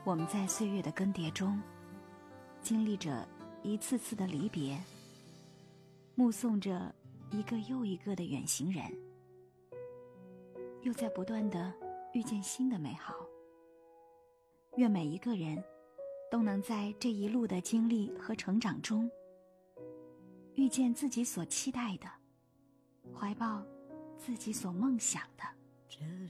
我们在岁月的更迭中，经历着一次次的离别，目送着一个又一个的远行人，又在不断地遇见新的美好。愿每一个人都能在这一路的经历和成长中，遇见自己所期待的，怀抱自己所梦想的。 这